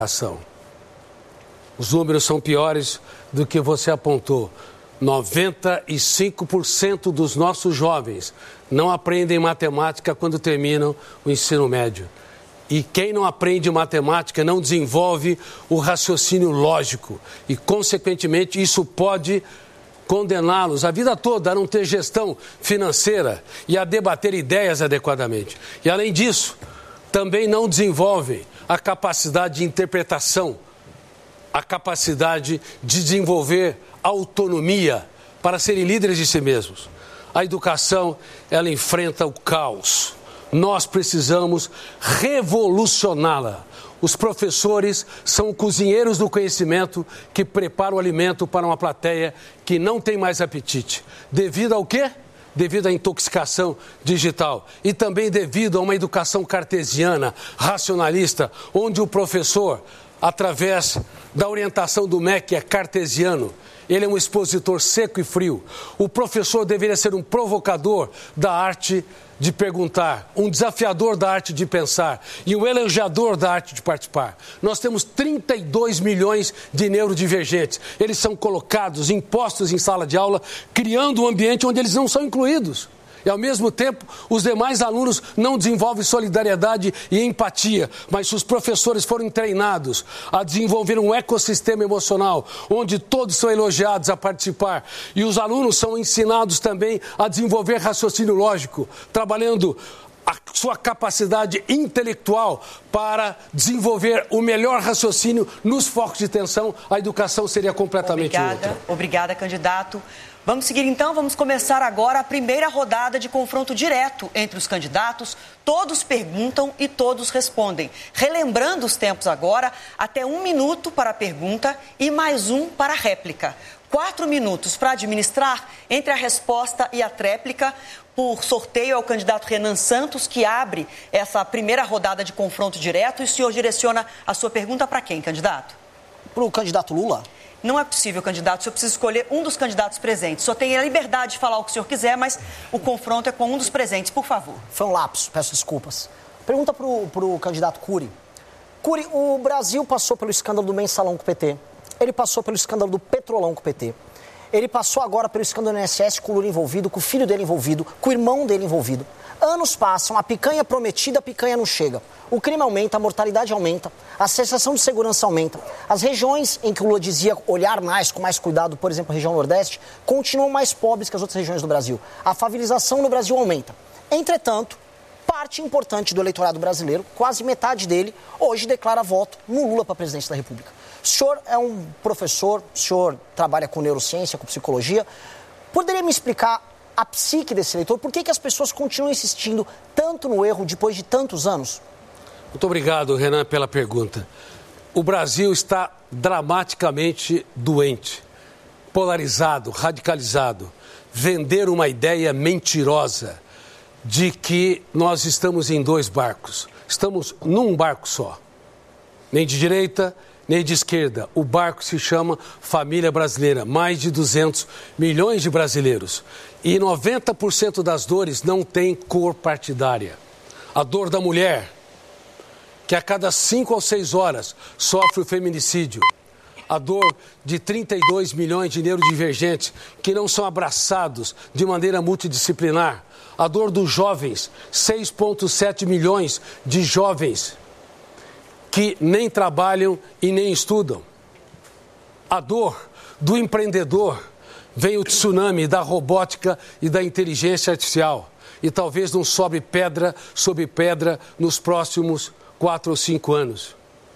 educação. Os números são piores do que você apontou. 95% dos nossos jovens não aprendem matemática quando terminam o ensino médio. E quem não aprende matemática não desenvolve o raciocínio lógico. E, consequentemente, isso pode condená-los a vida toda a não ter gestão financeira e a debater ideias adequadamente. E, além disso, também não desenvolvem a capacidade de interpretação, a capacidade de desenvolver autonomia para serem líderes de si mesmos. A educação, ela enfrenta o caos. Nós precisamos revolucioná-la. Os professores são cozinheiros do conhecimento que preparam o alimento para uma plateia que não tem mais apetite. Devido ao quê? Devido à intoxicação digital e também devido a uma educação cartesiana, racionalista, onde o professor, através da orientação do MEC, é cartesiano. Ele é um expositor seco e frio. O professor deveria ser um provocador da arte de perguntar, um desafiador da arte de pensar e um elogiador da arte de participar. Nós temos 32 milhões de neurodivergentes. Eles são colocados, impostos em sala de aula, criando um ambiente onde eles não são incluídos. E, ao mesmo tempo, os demais alunos não desenvolvem solidariedade e empatia. Mas se os professores forem treinados a desenvolver um ecossistema emocional, onde todos são elogiados a participar, e os alunos são ensinados também a desenvolver raciocínio lógico, trabalhando a sua capacidade intelectual para desenvolver o melhor raciocínio nos focos de tensão, a educação seria completamente outra. Obrigada, candidato. Vamos seguir então, vamos começar agora a primeira rodada de confronto direto entre os candidatos. Todos perguntam e todos respondem. Relembrando os tempos agora, até 1 minuto para a pergunta e mais 1 para a réplica. 4 minutos para administrar entre a resposta e a tréplica. Por sorteio é o candidato Renan Santos que abre essa primeira rodada de confronto direto. E o senhor direciona a sua pergunta para quem, candidato? Para o candidato Lula. Não é possível, candidato. O senhor precisa escolher um dos candidatos presentes. Só tem a liberdade de falar o que o senhor quiser, mas o confronto é com um dos presentes, por favor. Foi um lapso, peço desculpas. Pergunta para o candidato Cury. Cury, o Brasil passou pelo escândalo do Mensalão com o PT. Ele passou pelo escândalo do Petrolão com o PT. Ele passou agora pelo escândalo do INSS com o Lula envolvido, com o filho dele envolvido, com o irmão dele envolvido. Anos passam, a picanha prometida, a picanha não chega. O crime aumenta, a mortalidade aumenta, a sensação de segurança aumenta. As regiões em que o Lula dizia olhar mais, com mais cuidado, por exemplo, a região Nordeste, continuam mais pobres que as outras regiões do Brasil. A favelização no Brasil aumenta. Entretanto, parte importante do eleitorado brasileiro, quase metade dele, hoje declara voto no Lula para a presidência da República. O senhor é um professor, o senhor trabalha com neurociência, com psicologia. Poderia me explicar a psique desse eleitor? Por que as pessoas continuam insistindo tanto no erro depois de tantos anos? Muito obrigado, Renan, pela pergunta. O Brasil está dramaticamente doente, polarizado, radicalizado. Vender uma ideia mentirosa de que nós estamos em 2 barcos. Estamos num barco só. Nem de direita, nem de esquerda. O barco se chama Família Brasileira. Mais de 200 milhões de brasileiros. E 90% das dores não tem cor partidária. A dor da mulher, que a cada 5 ou 6 horas sofre o feminicídio. A dor de 32 milhões de neurodivergentes que não são abraçados de maneira multidisciplinar. A dor dos jovens, 6,7 milhões de jovens que nem trabalham e nem estudam. A dor do empreendedor, vem o tsunami da robótica e da inteligência artificial. E talvez não sobre pedra sobre pedra nos próximos 4 ou 5 anos.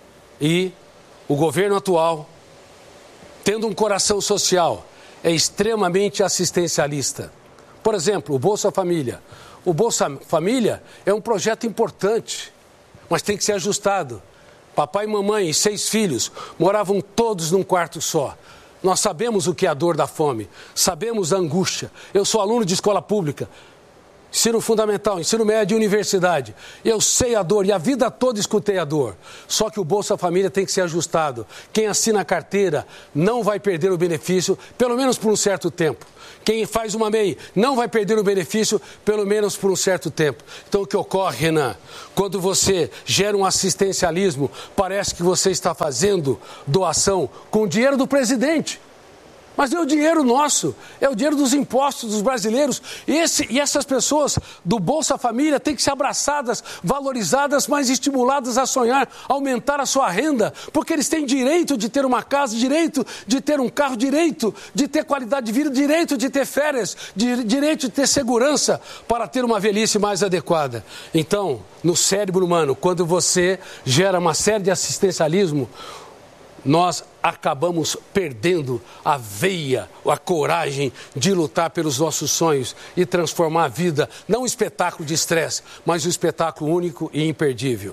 E o governo atual, tendo um coração social, é extremamente assistencialista. Por exemplo, o Bolsa Família. O Bolsa Família é um projeto importante, mas tem que ser ajustado. Papai e mamãe e 6 filhos moravam todos num quarto só. Nós sabemos o que é a dor da fome, sabemos a angústia. Eu sou aluno de escola pública. ensino fundamental, ensino médio e universidade. Eu sei a dor e a vida toda escutei a dor. Só que o Bolsa Família tem que ser ajustado. Quem assina a carteira não vai perder o benefício, pelo menos por um certo tempo. Quem faz uma MEI não vai perder o benefício, pelo menos por um certo tempo. Então, o que ocorre, Renan, quando você gera um assistencialismo, parece que você está fazendo doação com o dinheiro do presidente. Mas é o dinheiro nosso, é o dinheiro dos impostos dos brasileiros. E essas pessoas do Bolsa Família têm que ser abraçadas, valorizadas, mas estimuladas a sonhar, aumentar a sua renda, porque eles têm direito de ter uma casa, direito de ter um carro, direito de ter qualidade de vida, direito de ter férias, direito de ter segurança para ter uma velhice mais adequada. Então, no cérebro humano, quando você gera uma série de assistencialismo, nós acabamos perdendo a veia, a coragem de lutar pelos nossos sonhos e transformar a vida, não um espetáculo de estresse, mas um espetáculo único e imperdível.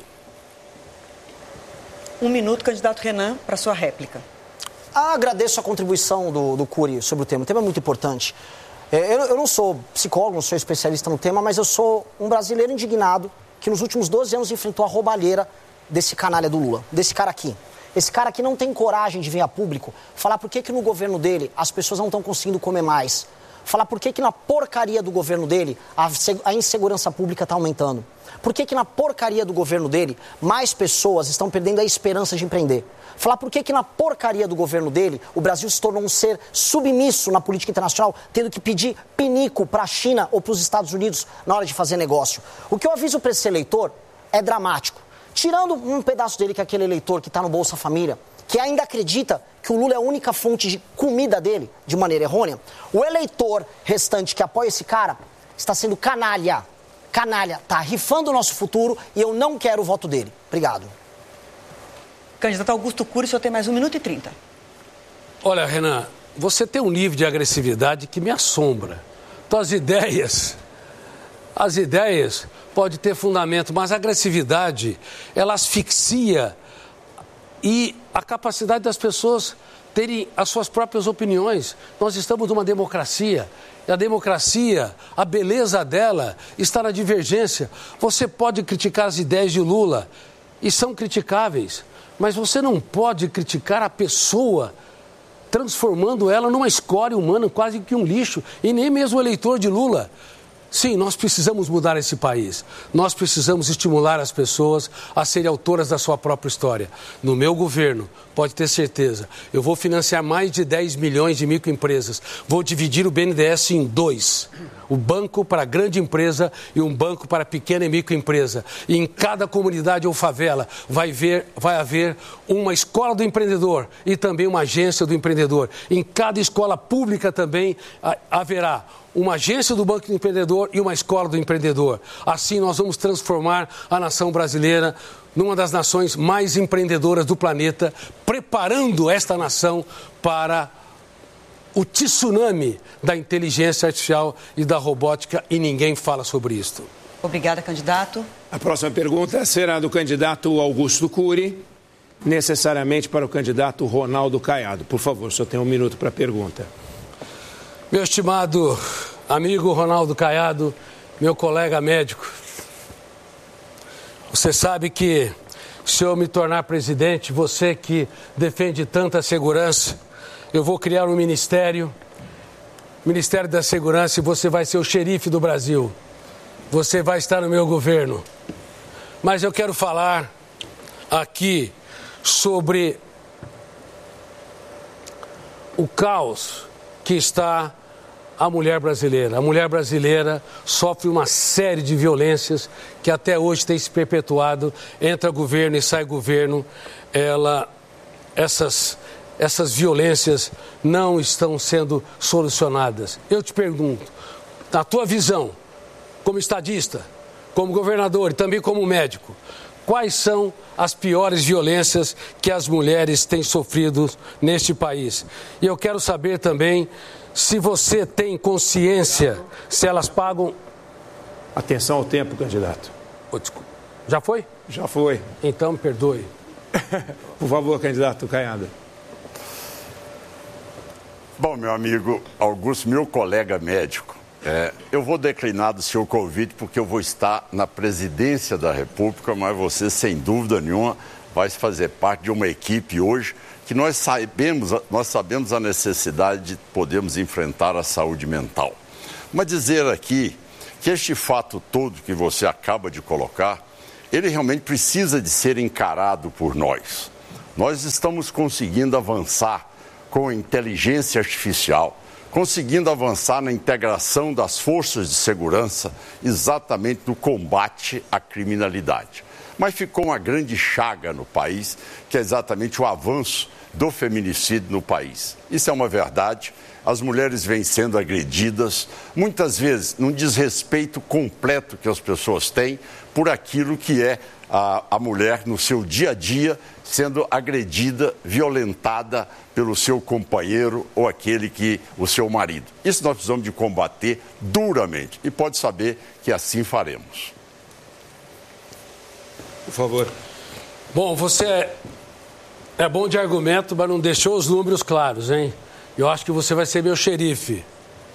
1 minuto, candidato Renan, para sua réplica. Agradeço a contribuição do Cury sobre o tema. O tema é muito importante. Eu não sou psicólogo, não sou especialista no tema, mas eu sou um brasileiro indignado que nos últimos 12 anos enfrentou a roubalheira desse canalha do Lula, desse cara aqui. Esse cara aqui não tem coragem de vir a público falar por que no governo dele as pessoas não estão conseguindo comer mais. Falar por que na porcaria do governo dele a insegurança pública está aumentando. Por que na porcaria do governo dele mais pessoas estão perdendo a esperança de empreender. Falar por que na porcaria do governo dele o Brasil se tornou um ser submisso na política internacional, tendo que pedir pinico para a China ou para os Estados Unidos na hora de fazer negócio. O que eu aviso para esse eleitor é dramático. Tirando um pedaço dele, que é aquele eleitor que está no Bolsa Família, que ainda acredita que o Lula é a única fonte de comida dele, de maneira errônea, o eleitor restante que apoia esse cara está sendo canalha. Canalha, está rifando o nosso futuro e eu não quero o voto dele. Obrigado. Candidato Augusto Cury, o senhor tem mais 1 minuto e 30. Olha, Renan, você tem um nível de agressividade que me assombra. Então, as ideias podem ter fundamento, mas a agressividade, ela asfixia e a capacidade das pessoas terem as suas próprias opiniões. Nós estamos numa democracia. E a democracia, a beleza dela está na divergência. Você pode criticar as ideias de Lula, e são criticáveis, mas você não pode criticar a pessoa, transformando ela numa escória humana, quase que um lixo, e nem mesmo o eleitor de Lula. Sim, nós precisamos mudar esse país. Nós precisamos estimular as pessoas a serem autoras da sua própria história. No meu governo, pode ter certeza, eu vou financiar mais de 10 milhões de microempresas. Vou dividir o BNDES em 2. O banco para a grande empresa e um banco para a pequena e microempresa. E em cada comunidade ou favela vai haver uma escola do empreendedor e também uma agência do empreendedor. Em cada escola pública também haverá uma agência do Banco do Empreendedor e uma escola do empreendedor. Assim nós vamos transformar a nação brasileira numa das nações mais empreendedoras do planeta, preparando esta nação para o tsunami da inteligência artificial e da robótica, e ninguém fala sobre isso. Obrigada, candidato. A próxima pergunta será do candidato Augusto Cury, necessariamente para o candidato Ronaldo Caiado. Por favor, só tem 1 minuto para a pergunta. Meu estimado amigo Ronaldo Caiado, meu colega médico, você sabe que se eu me tornar presidente, você que defende tanta segurança, eu vou criar um Ministério da Segurança, e você vai ser o xerife do Brasil. Você vai estar no meu governo. Mas eu quero falar aqui sobre o caos que está a mulher brasileira. A mulher brasileira sofre uma série de violências que até hoje tem se perpetuado. Entra governo e sai governo. Essas violências não estão sendo solucionadas. Eu te pergunto, na tua visão, como estadista, como governador e também como médico, quais são as piores violências que as mulheres têm sofrido neste país? E eu quero saber também se você tem consciência, se elas pagam... Atenção ao tempo, candidato. Oh, desculpa. Já foi? Já foi. Então, me perdoe. Por favor, candidato Caiado. Bom, meu amigo Augusto, meu colega médico, Eu vou declinar do seu convite porque eu vou estar na presidência da República, mas você, sem dúvida nenhuma, vai fazer parte de uma equipe hoje que nós sabemos a necessidade de podermos enfrentar a saúde mental. Mas dizer aqui que este fato todo que você acaba de colocar, ele realmente precisa de ser encarado por nós. Nós estamos conseguindo avançar com a inteligência artificial, conseguindo avançar na integração das forças de segurança, exatamente no combate à criminalidade. Mas ficou uma grande chaga no país, que é exatamente o avanço do feminicídio no país. Isso é uma verdade. As mulheres vêm sendo agredidas, muitas vezes num desrespeito completo que as pessoas têm por aquilo que é a mulher no seu dia a dia, sendo agredida, violentada pelo seu companheiro ou o seu marido. Isso nós precisamos de combater duramente e pode saber que assim faremos. Por favor. Bom, você é bom de argumento, mas não deixou os números claros, hein? Eu acho que você vai ser meu xerife.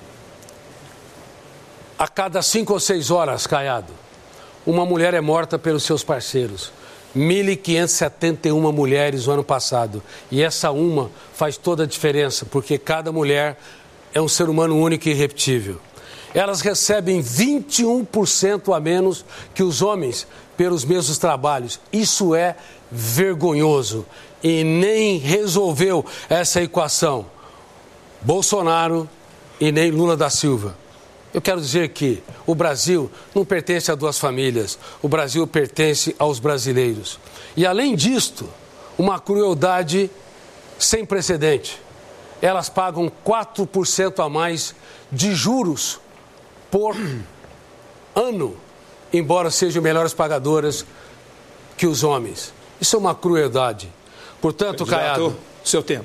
A cada 5 ou 6 horas, Caiado, uma mulher é morta pelos seus parceiros. 1.571 mulheres no ano passado. E essa uma faz toda a diferença, porque cada mulher é um ser humano único e irrepetível. Elas recebem 21% a menos que os homens pelos mesmos trabalhos. Isso é vergonhoso e nem resolveu essa equação Bolsonaro e nem Lula da Silva. Eu quero dizer que o Brasil não pertence a 2 famílias, o Brasil pertence aos brasileiros. E além disto, uma crueldade sem precedente. Elas pagam 4% a mais de juros por ano, embora sejam melhores pagadoras que os homens. Isso é uma crueldade. Portanto, Caiado, seu tempo.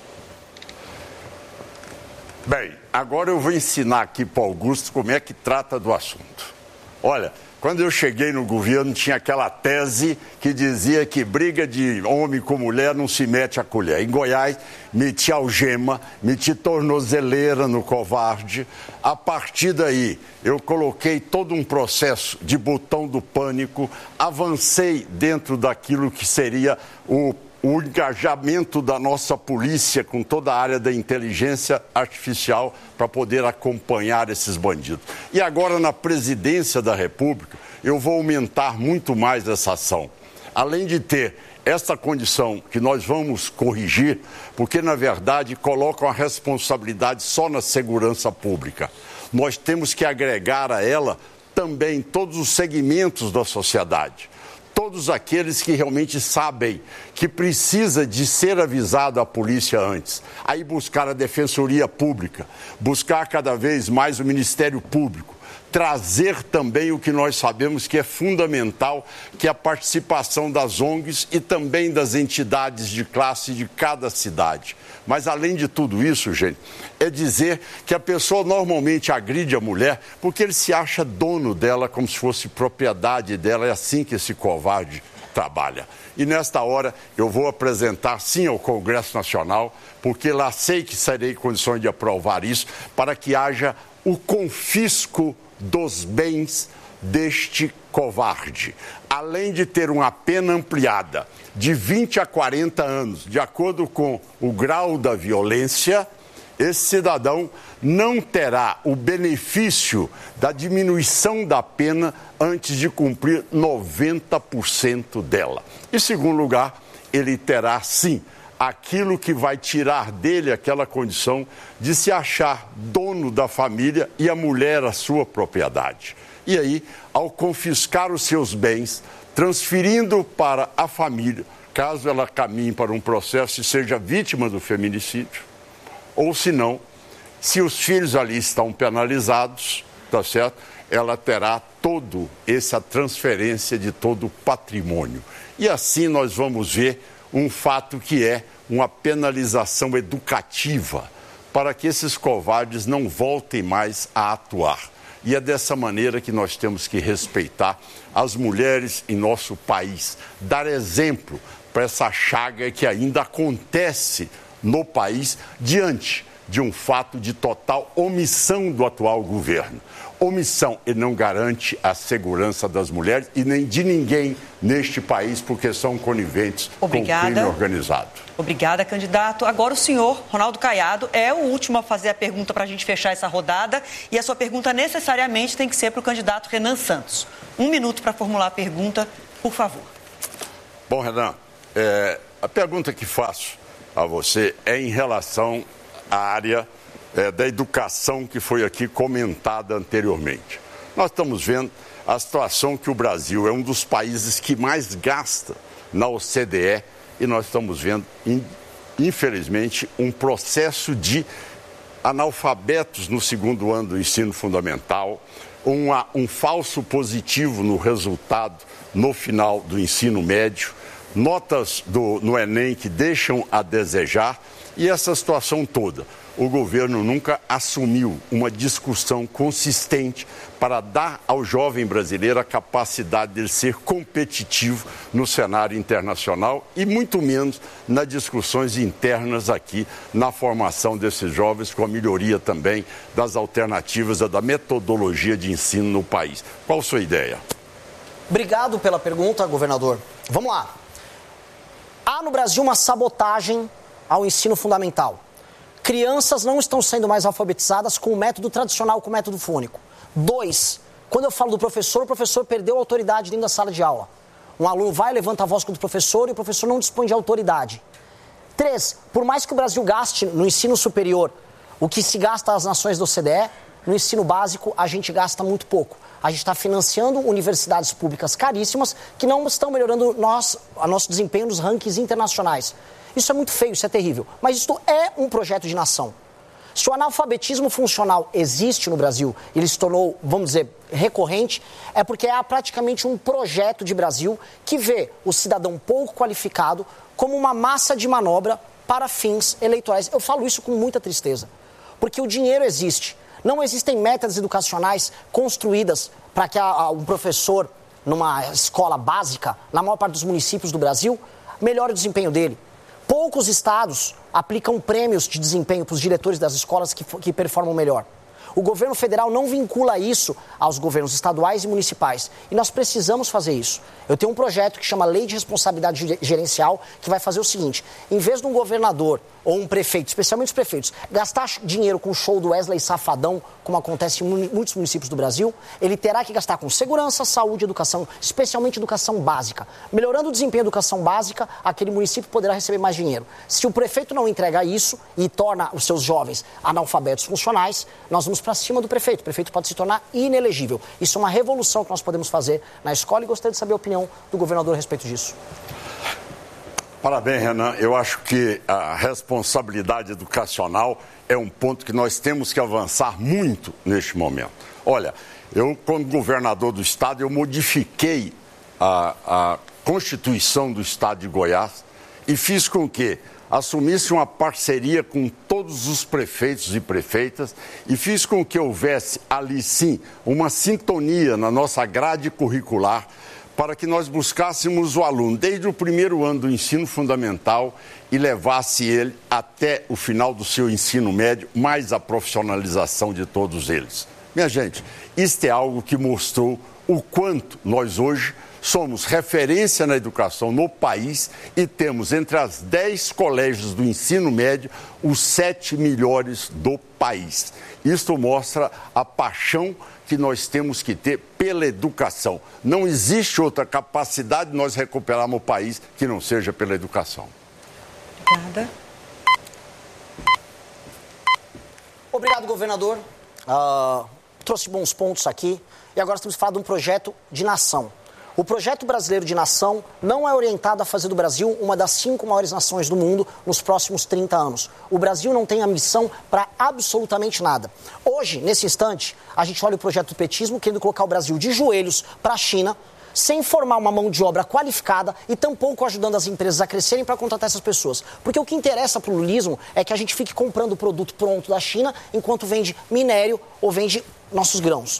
Bem, agora eu vou ensinar aqui para o Augusto como é que trata do assunto. Olha, quando eu cheguei no governo tinha aquela tese que dizia que briga de homem com mulher não se mete a colher. Em Goiás, meti algema, meti tornozeleira no covarde. A partir daí, eu coloquei todo um processo de botão do pânico, avancei dentro daquilo que seria o engajamento da nossa polícia com toda a área da inteligência artificial para poder acompanhar esses bandidos. E agora, na presidência da República, eu vou aumentar muito mais essa ação. Além de ter essa condição que nós vamos corrigir, porque, na verdade, colocam a responsabilidade só na segurança pública. Nós temos que agregar a ela também todos os segmentos da sociedade. Todos aqueles que realmente sabem que precisa de ser avisado a polícia antes. Aí buscar a Defensoria Pública, buscar cada vez mais o Ministério Público, trazer também o que nós sabemos que é fundamental, que é a participação das ONGs e também das entidades de classe de cada cidade. Mas, além de tudo isso, gente, é dizer que a pessoa normalmente agride a mulher porque ele se acha dono dela como se fosse propriedade dela. É assim que esse covarde trabalha. E nesta hora eu vou apresentar sim ao Congresso Nacional, porque lá sei que serei em condições de aprovar isso, para que haja o confisco dos bens deste covarde. Além de ter uma pena ampliada de 20 a 40 anos, de acordo com o grau da violência, esse cidadão não terá o benefício da diminuição da pena antes de cumprir 90% dela. Em segundo lugar, ele terá, sim, aquilo que vai tirar dele aquela condição de se achar dono da família e a mulher a sua propriedade. E aí, ao confiscar os seus bens, transferindo para a família, caso ela caminhe para um processo e seja vítima do feminicídio, ou se não, se os filhos ali estão penalizados, tá certo? Ela terá essa transferência de todo o patrimônio. E assim nós vamos ver um fato que é uma penalização educativa para que esses covardes não voltem mais a atuar. E é dessa maneira que nós temos que respeitar as mulheres em nosso país, dar exemplo para essa chaga que ainda acontece no país diante de um fato de total omissão do atual governo. Omissão e não garante a segurança das mulheres e nem de ninguém neste país, porque são coniventes com o crime organizado. Obrigada, candidato. Agora o senhor, Ronaldo Caiado, é o último a fazer a pergunta para a gente fechar essa rodada e a sua pergunta necessariamente tem que ser para o candidato Renan Santos. 1 minuto para formular a pergunta, por favor. Bom, Renan, a pergunta que faço a você é em relação à área da educação que foi aqui comentada anteriormente. Nós estamos vendo a situação que o Brasil é um dos países que mais gasta na OCDE e nós estamos vendo, infelizmente, um processo de analfabetos no 2º ano do ensino fundamental, um falso positivo no resultado no final do ensino médio, notas no Enem que deixam a desejar e essa situação toda. O governo nunca assumiu uma discussão consistente para dar ao jovem brasileiro a capacidade de ser competitivo no cenário internacional e muito menos nas discussões internas aqui na formação desses jovens, com a melhoria também das alternativas da metodologia de ensino no país. Qual a sua ideia? Obrigado pela pergunta, governador. Vamos lá. Há no Brasil uma sabotagem ao ensino fundamental. Crianças não estão sendo mais alfabetizadas com o método tradicional, com o método fônico. 2, quando eu falo do professor, o professor perdeu a autoridade dentro da sala de aula. Um aluno vai, levanta a voz contra o professor e o professor não dispõe de autoridade. 3, por mais que o Brasil gaste no ensino superior o que se gasta às nações da OCDE, no ensino básico a gente gasta muito pouco. A gente está financiando universidades públicas caríssimas que não estão melhorando nosso desempenho nos rankings internacionais. Isso é muito feio, isso é terrível. Mas isso é um projeto de nação. Se o analfabetismo funcional existe no Brasil, ele se tornou, vamos dizer, recorrente, é porque é praticamente um projeto de Brasil que vê o cidadão pouco qualificado como uma massa de manobra para fins eleitorais. Eu falo isso com muita tristeza, porque o dinheiro existe. Não existem metas educacionais construídas para que um professor, numa escola básica, na maior parte dos municípios do Brasil, melhore o desempenho dele. Poucos estados aplicam prêmios de desempenho para os diretores das escolas que performam melhor. O governo federal não vincula isso aos governos estaduais e municipais. E nós precisamos fazer isso. Eu tenho um projeto que chama Lei de Responsabilidade Gerencial, que vai fazer o seguinte: em vez de um governador ou um prefeito, especialmente os prefeitos, gastar dinheiro com o show do Wesley Safadão, como acontece em muitos municípios do Brasil, ele terá que gastar com segurança, saúde e educação, especialmente educação básica. Melhorando o desempenho da educação básica, aquele município poderá receber mais dinheiro. Se o prefeito não entrega isso e torna os seus jovens analfabetos funcionais, nós vamos para cima do prefeito. O prefeito pode se tornar inelegível. Isso é uma revolução que nós podemos fazer na escola e gostaria de saber a opinião do governador a respeito disso. Parabéns, Renan. Eu acho que a responsabilidade educacional é um ponto que nós temos que avançar muito neste momento. Olha, eu, como governador do estado, eu modifiquei a Constituição do estado de Goiás e fiz com que assumisse uma parceria com todos os prefeitos e prefeitas e fiz com que houvesse ali sim uma sintonia na nossa grade curricular para que nós buscássemos o aluno desde o 1º ano do ensino fundamental e levasse ele até o final do seu ensino médio, mais a profissionalização de todos eles. Minha gente, isto é algo que mostrou o quanto nós hoje somos referência na educação no país e temos entre as 10 colégios do ensino médio os 7 melhores do país. Isto mostra a paixão que nós temos que ter pela educação. Não existe outra capacidade de nós recuperarmos o país que não seja pela educação. Obrigada. Obrigado, governador. Trouxe bons pontos aqui. E agora estamos falando de um projeto de nação. O projeto brasileiro de nação não é orientado a fazer do Brasil uma das 5 maiores nações do mundo nos próximos 30 anos. O Brasil não tem ambição para absolutamente nada. Hoje, nesse instante, a gente olha o projeto do petismo querendo colocar o Brasil de joelhos para a China, sem formar uma mão de obra qualificada e tampouco ajudando as empresas a crescerem para contratar essas pessoas. Porque o que interessa para o lulismo é que a gente fique comprando o produto pronto da China enquanto vende minério ou vende nossos grãos.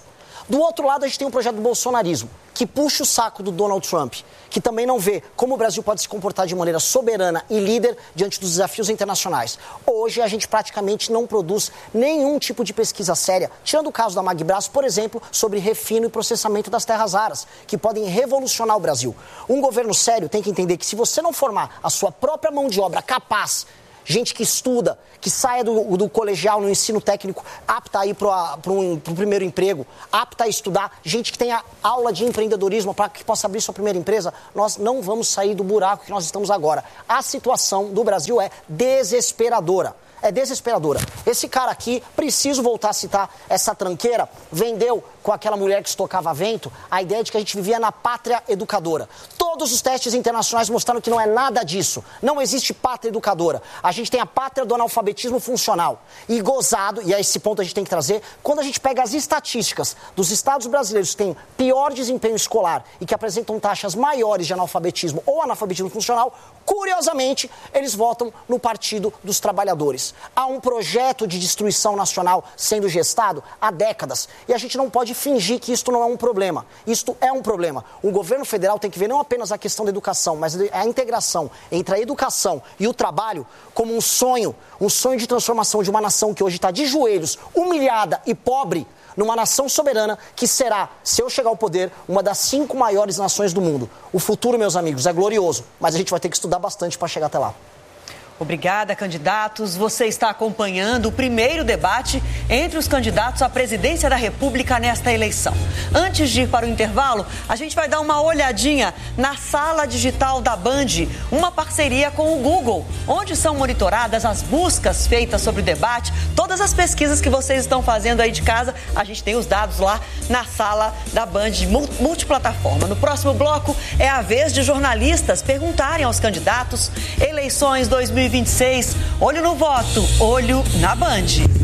Do outro lado, a gente tem um projeto do bolsonarismo, que puxa o saco do Donald Trump, que também não vê como o Brasil pode se comportar de maneira soberana e líder diante dos desafios internacionais. Hoje, a gente praticamente não produz nenhum tipo de pesquisa séria, tirando o caso da Magbras, por exemplo, sobre refino e processamento das terras raras, que podem revolucionar o Brasil. Um governo sério tem que entender que se você não formar a sua própria mão de obra capaz, gente que estuda, que saia do colegial no ensino técnico, apta a ir para o primeiro emprego, apta a estudar, gente que tenha aula de empreendedorismo para que possa abrir sua primeira empresa, nós não vamos sair do buraco que nós estamos agora. A situação do Brasil é desesperadora. É desesperadora. Esse cara aqui, preciso voltar a citar essa tranqueira, vendeu com aquela mulher que estocava vento a ideia de que a gente vivia na pátria educadora. Todos os testes internacionais mostraram que não é nada disso. Não existe pátria educadora. A gente tem a pátria do analfabetismo funcional. E gozado, e a esse ponto a gente tem que trazer, quando a gente pega as estatísticas dos estados brasileiros que têm pior desempenho escolar e que apresentam taxas maiores de analfabetismo ou analfabetismo funcional, curiosamente, eles votam no Partido dos Trabalhadores. Há um projeto de destruição nacional sendo gestado há décadas. E a gente não pode fingir que isto não é um problema. Isto é um problema. O governo federal tem que ver não apenas a questão da educação, mas a integração entre a educação e o trabalho como um sonho de transformação de uma nação que hoje está de joelhos, humilhada e pobre, numa nação soberana que será, se eu chegar ao poder, uma das 5 maiores nações do mundo. O futuro, meus amigos, é glorioso, mas a gente vai ter que estudar bastante para chegar até lá. Obrigada, candidatos. Você está acompanhando o primeiro debate entre os candidatos à presidência da República nesta eleição. Antes de ir para o intervalo, a gente vai dar uma olhadinha na sala digital da Band, uma parceria com o Google, onde são monitoradas as buscas feitas sobre o debate, todas as pesquisas que vocês estão fazendo aí de casa, a gente tem os dados lá na sala da Band multiplataforma. No próximo bloco é a vez de jornalistas perguntarem aos candidatos: eleições 2026, olho no voto, olho na Band.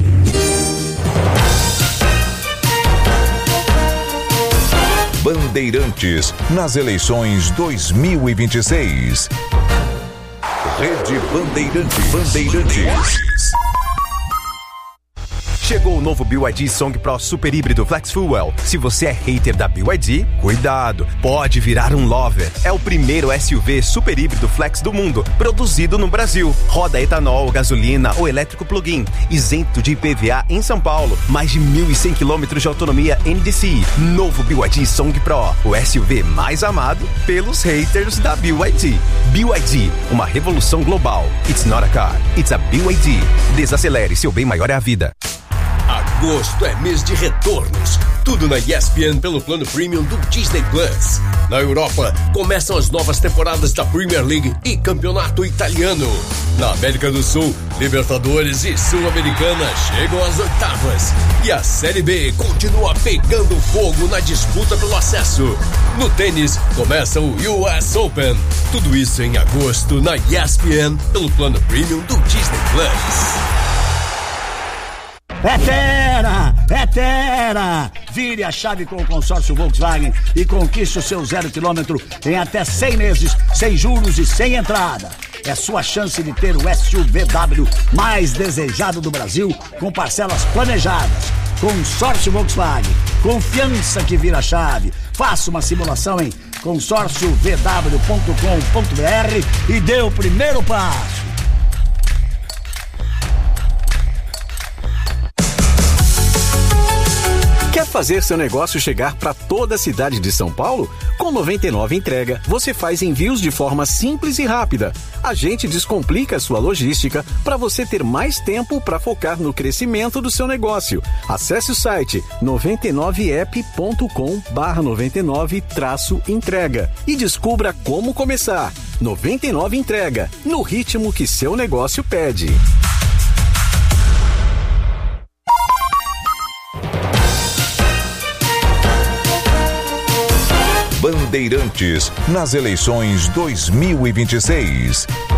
Bandeirantes nas eleições 2026. Rede Bandeirantes. Chegou o novo BYD Song Pro Super Híbrido Flex Fuel. Se você é hater da BYD, cuidado, pode virar um lover. É o primeiro SUV super híbrido flex do mundo, produzido no Brasil. Roda etanol, gasolina ou elétrico plug-in, isento de IPVA em São Paulo. Mais de 1.100 km de autonomia NDCi. Novo BYD Song Pro, o SUV mais amado pelos haters da BYD. BYD, uma revolução global. It's not a car, it's a BYD. Desacelere, seu bem maior é a vida. Agosto é mês de retornos. Tudo na ESPN pelo plano premium do Disney Plus. Na Europa, começam as novas temporadas da Premier League e Campeonato Italiano. Na América do Sul, Libertadores e Sul-Americana chegam às oitavas. E a Série B continua pegando fogo na disputa pelo acesso. No tênis, começa o US Open. Tudo isso em agosto na ESPN pelo plano premium do Disney Plus. É Tera! Vire a chave com o consórcio Volkswagen e conquiste o seu 0 km em até 100 meses, sem juros e sem entrada. É sua chance de ter o SUVW mais desejado do Brasil, com parcelas planejadas. Consórcio Volkswagen, confiança que vira chave. Faça uma simulação em consórciovw.com.br e dê o primeiro passo. Quer fazer seu negócio chegar para toda a cidade de São Paulo? Com 99 Entrega, você faz envios de forma simples e rápida. A gente descomplica a sua logística para você ter mais tempo para focar no crescimento do seu negócio. Acesse o site 99app.com/99-entrega e descubra como começar. 99 Entrega, no ritmo que seu negócio pede. Bandeirantes nas eleições 2026.